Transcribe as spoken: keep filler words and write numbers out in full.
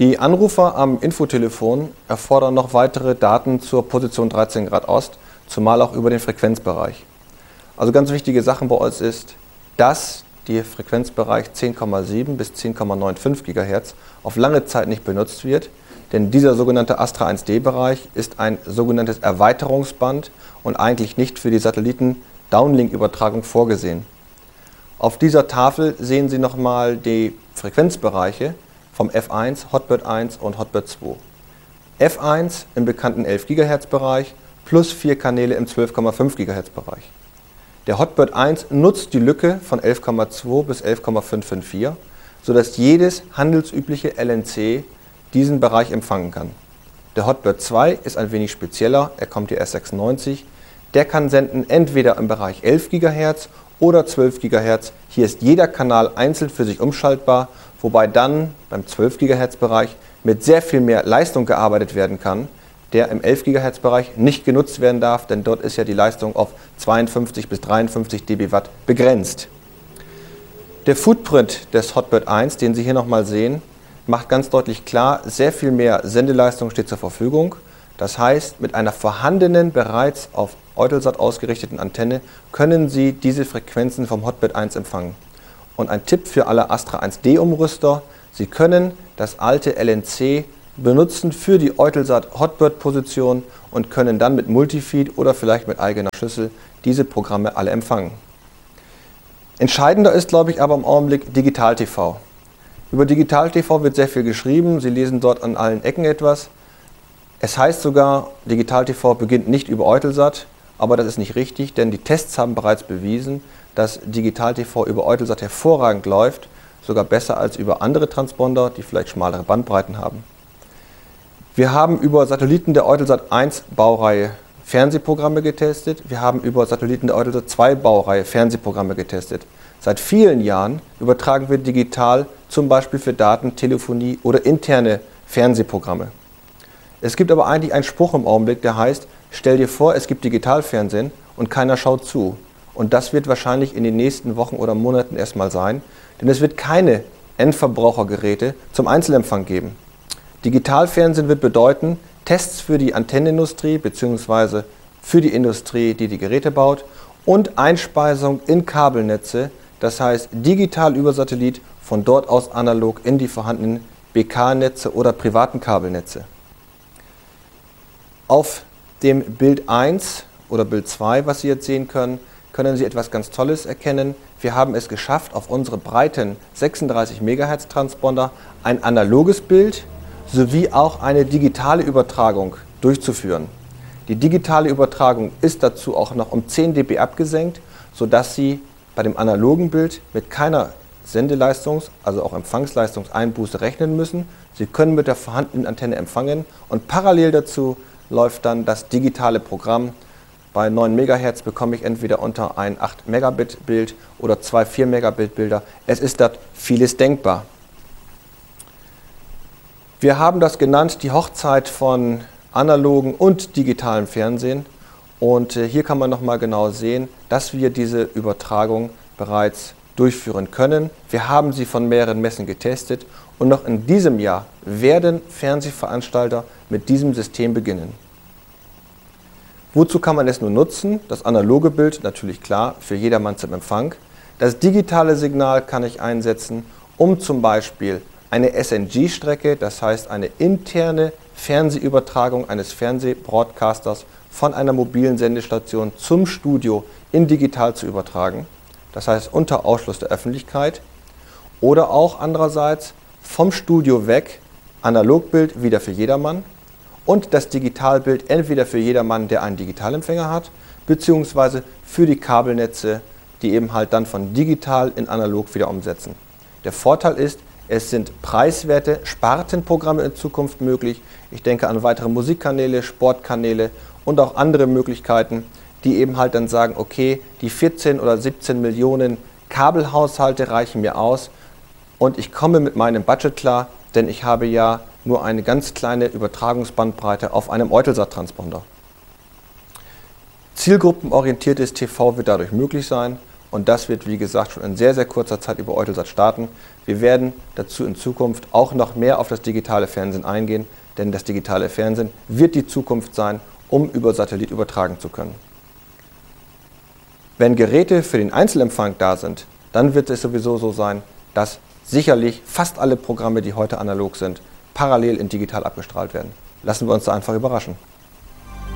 Die Anrufer am Infotelefon erfordern noch weitere Daten zur Position dreizehn Grad Ost, zumal auch über den Frequenzbereich. Also ganz wichtige Sachen bei uns ist, dass der Frequenzbereich zehn Komma sieben bis zehn Komma fünfundneunzig Gigahertz auf lange Zeit nicht benutzt wird, denn dieser sogenannte Astra eins D Bereich ist ein sogenanntes Erweiterungsband und eigentlich nicht für die Satelliten-Downlink-Übertragung vorgesehen. Auf dieser Tafel sehen Sie nochmal die Frequenzbereiche vom F eins, Hotbird eins und Hotbird zwei. F eins im bekannten elf Gigahertz Bereich plus vier Kanäle im zwölf Komma fünf Gigahertz Bereich. Der Hotbird eins nutzt die Lücke von elf Komma zwei bis elf Komma fünf fünf vier, sodass jedes handelsübliche L N C diesen Bereich empfangen kann. Der Hotbird zwei ist ein wenig spezieller, er kommt hier erst sechsundneunzig. Der kann senden entweder im Bereich elf Gigahertz oder zwölf Gigahertz. Hier ist jeder Kanal einzeln für sich umschaltbar, wobei dann beim zwölf Gigahertz Bereich mit sehr viel mehr Leistung gearbeitet werden kann, der im elf Gigahertz Bereich nicht genutzt werden darf, denn dort ist ja die Leistung auf zweiundfünfzig bis dreiundfünfzig DB begrenzt. Der Footprint des Hotbird eins, den Sie hier nochmal sehen, macht ganz deutlich klar, sehr viel mehr Sendeleistung steht zur Verfügung. Das heißt, mit einer vorhandenen, bereits auf Eutelsat ausgerichteten Antenne können Sie diese Frequenzen vom Hotbird eins empfangen. Und ein Tipp für alle Astra eins D Umrüster, Sie können das alte L N C benutzen für die Eutelsat Hotbird Position und können dann mit Multifeed oder vielleicht mit eigener Schüssel diese Programme alle empfangen. Entscheidender ist, glaube ich, aber im Augenblick Digital T V. Über Digital T V wird sehr viel geschrieben, Sie lesen dort an allen Ecken etwas. Es heißt sogar, Digital T V beginnt nicht über Eutelsat, aber das ist nicht richtig, denn die Tests haben bereits bewiesen, dass Digital T V über Eutelsat hervorragend läuft, sogar besser als über andere Transponder, die vielleicht schmalere Bandbreiten haben. Wir haben über Satelliten der Eutelsat eins Baureihe Fernsehprogramme getestet, wir haben über Satelliten der Eutelsat zwei Baureihe Fernsehprogramme getestet. Seit vielen Jahren übertragen wir digital zum Beispiel für Daten, Telefonie oder interne Fernsehprogramme. Es gibt aber eigentlich einen Spruch im Augenblick, der heißt, stell dir vor, es gibt Digitalfernsehen und keiner schaut zu. Und das wird wahrscheinlich in den nächsten Wochen oder Monaten erstmal sein, denn es wird keine Endverbrauchergeräte zum Einzelempfang geben. Digitalfernsehen wird bedeuten, Tests für die Antennenindustrie bzw. für die Industrie, die die Geräte baut und Einspeisung in Kabelnetze, das heißt digital über Satellit, von dort aus analog in die vorhandenen B K-Netze oder privaten Kabelnetze. Auf dem Bild eins oder Bild zwei, was Sie jetzt sehen können, können Sie etwas ganz Tolles erkennen. Wir haben es geschafft, auf unsere breiten sechsunddreißig Megahertz Transponder ein analoges Bild sowie auch eine digitale Übertragung durchzuführen. Die digitale Übertragung ist dazu auch noch um zehn DB abgesenkt, sodass Sie bei dem analogen Bild mit keiner Sendeleistungs-, also auch Empfangsleistungseinbuße rechnen müssen. Sie können mit der vorhandenen Antenne empfangen und parallel dazu läuft dann das digitale Programm. Bei neun Megahertz bekomme ich entweder unter ein acht Megabit Bild oder zwei vier Megabit Bilder. Es ist dort vieles denkbar. Wir haben das genannt, die Hochzeit von analogen und digitalem Fernsehen. Und hier kann man nochmal genau sehen, dass wir diese Übertragung bereits durchführen können. Wir haben sie von mehreren Messen getestet und noch in diesem Jahr werden Fernsehveranstalter mit diesem System beginnen. Wozu kann man es nur nutzen? Das analoge Bild, natürlich klar, für jedermann zum Empfang. Das digitale Signal kann ich einsetzen, um zum Beispiel eine S N G-Strecke, das heißt eine interne Fernsehübertragung eines Fernsehbroadcasters von einer mobilen Sendestation zum Studio in digital zu übertragen. Das heißt unter Ausschluss der Öffentlichkeit. Oder auch andererseits vom Studio weg, Analogbild wieder für jedermann und das Digitalbild entweder für jedermann, der einen Digitalempfänger hat, beziehungsweise für die Kabelnetze, die eben halt dann von digital in analog wieder umsetzen. Der Vorteil ist, es sind preiswerte Spartenprogramme in Zukunft möglich. Ich denke an weitere Musikkanäle, Sportkanäle und auch andere Möglichkeiten, die eben halt dann sagen, okay, die vierzehn oder siebzehn Millionen Kabelhaushalte reichen mir aus und ich komme mit meinem Budget klar, denn ich habe ja nur eine ganz kleine Übertragungsbandbreite auf einem Eutelsat-Transponder. Zielgruppenorientiertes T V wird dadurch möglich sein und das wird, wie gesagt, schon in sehr, sehr kurzer Zeit über Eutelsat starten. Wir werden dazu in Zukunft auch noch mehr auf das digitale Fernsehen eingehen, denn das digitale Fernsehen wird die Zukunft sein, um über Satellit übertragen zu können. Wenn Geräte für den Einzelempfang da sind, dann wird es sowieso so sein, dass sicherlich fast alle Programme, die heute analog sind, parallel in digital abgestrahlt werden. Lassen wir uns da einfach überraschen.